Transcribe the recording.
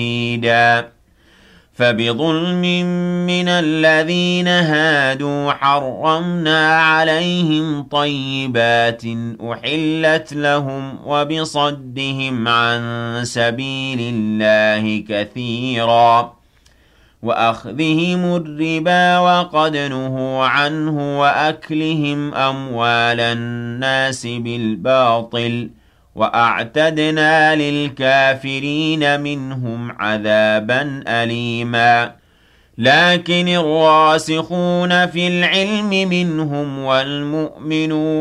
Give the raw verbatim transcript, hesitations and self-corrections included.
حميدا فبظلم من الذين هادوا حرمنا عليهم طيبات أحلت لهم وبصدهم عن سبيل الله كثيرا وأخذهم الربا وقد نهوا عنه وأكلهم أموال الناس بالباطل وأعتدنا للكافرين منهم عذابا أليما لكن الراسخون في العلم منهم والمؤمنون